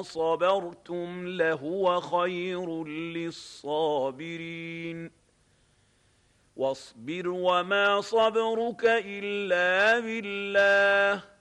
صبرتم لهو خير للصابرين واصبر وما صبرك إلا بالله